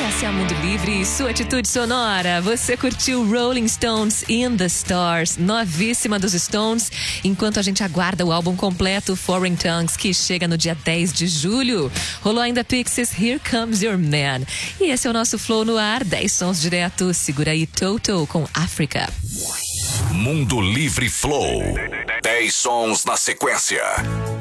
Essa é a Mundo Livre e sua atitude sonora. Você curtiu Rolling Stones In The Stars, novíssima dos Stones, enquanto a gente aguarda o álbum completo Foreign Tongues, que chega no dia 10 de julho. Rolou ainda Pixies, Here Comes Your Man. E esse é o nosso Flow no ar, 10 sons direto. Segura aí Toto com África. Mundo Livre Flow, 10 sons na sequência.